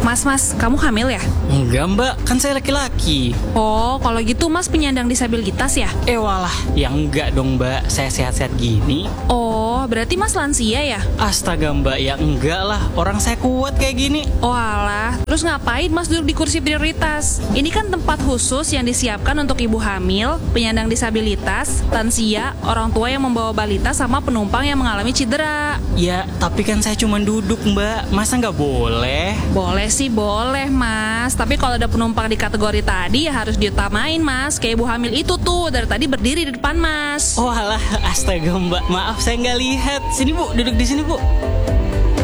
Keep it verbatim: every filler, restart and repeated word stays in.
Mas, mas, kamu hamil ya? Enggak mbak, kan saya laki-laki. Oh, kalau gitu mas penyandang disabilitas ya? Eh walah, ya enggak dong mbak, saya sehat-sehat gini. Oh, berarti mas lansia ya? Astaga mbak, ya enggak lah, orang saya kuat kayak gini. Oh alah, terus ngapain mas duduk di kursi prioritas? Ini kan tempat khusus yang disiapkan untuk ibu hamil, penyandang disabilitas, lansia, orang tua yang membawa balita, sama penumpang yang mengalami cedera. Ya, tapi kan saya cuma duduk mbak, masa nggak boleh? Boleh sih boleh mas, tapi kalau ada penumpang di kategori tadi ya harus diutamain mas. Kayak ibu hamil itu tuh, dari tadi berdiri di depan mas. Oh alah, astaga mbak, maaf saya nggak lihat. Sini bu, duduk di sini bu.